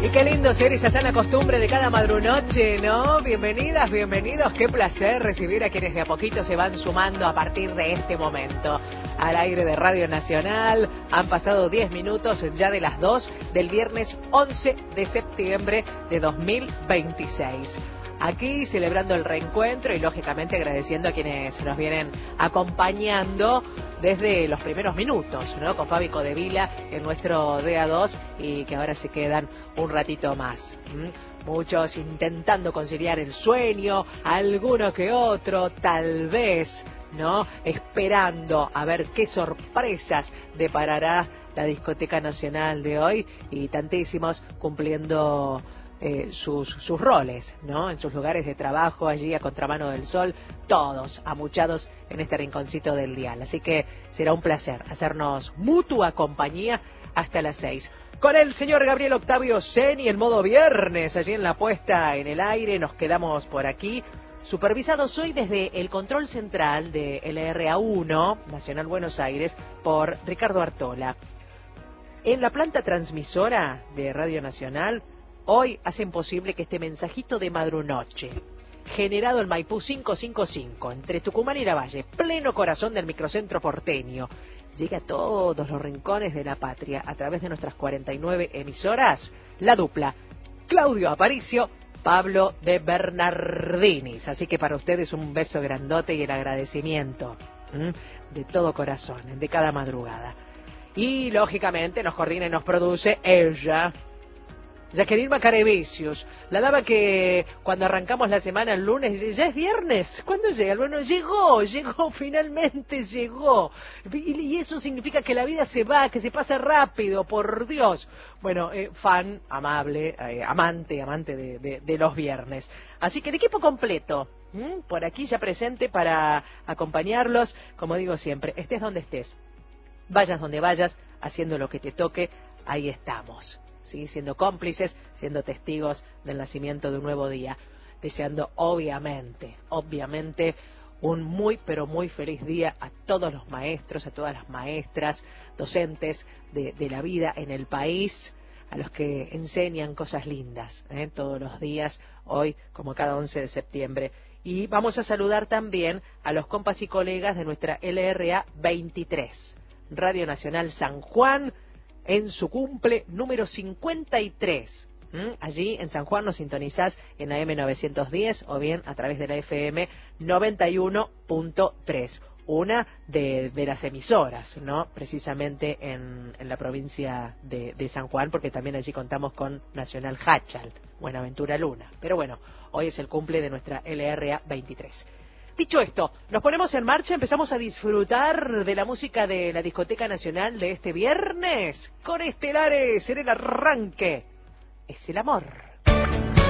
Y qué lindo ser esa sana costumbre de cada madrunoche, ¿no? Bienvenidas, bienvenidos. Qué placer recibir a quienes de a poquito se van sumando a partir de este momento. Al aire de Radio Nacional, han pasado 10 minutos ya de las 2 del viernes 11 de septiembre de 2026. Aquí celebrando el reencuentro y lógicamente agradeciendo a quienes nos vienen acompañando desde los primeros minutos, ¿no? Con Fabi Codevila en nuestro DA2 y que ahora se quedan un ratito más. Muchos intentando conciliar el sueño, alguno que otro, tal vez, ¿no? Esperando a ver qué sorpresas deparará la Discoteca Nacional de hoy y tantísimos cumpliendo sus roles, ¿no? En sus lugares de trabajo, allí a contramano del sol, todos amuchados en este rinconcito del dial. Así que será un placer hacernos mutua compañía hasta las 6. Con el señor Gabriel Octavio Seni en modo viernes, allí en la puesta en el aire, nos quedamos por aquí. Supervisados hoy desde el control central de LRA1, Nacional Buenos Aires, por Ricardo Artola. En la planta transmisora de Radio Nacional, hoy hacen posible que este mensajito de madrunoche, generado en Maipú 555, entre Tucumán y Lavalle, pleno corazón del microcentro porteño, llegue a todos los rincones de la patria a través de nuestras 49 emisoras, la dupla Claudio Aparicio, Pablo de Bernardinis. Así que para ustedes un beso grandote y el agradecimiento de todo corazón, de cada madrugada. Y lógicamente nos coordina y nos produce ella, Jacqueline Macarevicius, la dama que cuando arrancamos la semana el lunes dice, ya es viernes, ¿cuándo llega? Bueno, llegó, finalmente llegó. Y eso significa que la vida se va, que se pasa rápido, por Dios. Bueno, fan, amable, amante de los viernes. Así que el equipo completo, por aquí ya presente para acompañarlos, como digo siempre, estés donde estés, vayas donde vayas, haciendo lo que te toque, ahí estamos. ¿Sí? Siendo cómplices, siendo testigos del nacimiento de un nuevo día, deseando obviamente, un muy pero muy feliz día a todos los maestros, a todas las maestras, docentes de la vida en el país, a los que enseñan cosas lindas, todos los días, hoy como cada 11 de septiembre. Y vamos a saludar también a los compas y colegas de nuestra LRA 23, Radio Nacional San Juan, en su cumple número 53. Allí en San Juan nos sintonizás en la AM910 o bien a través de la FM 91.3. Una de las emisoras, ¿no? Precisamente en la provincia de San Juan, porque también allí contamos con Nacional Hachal, Buenaventura Luna. Pero bueno, hoy es el cumple de nuestra LRA 23. Dicho esto, nos ponemos en marcha, empezamos a disfrutar de la música de la Discoteca Nacional de este viernes con Estelares en el arranque. Es el amor.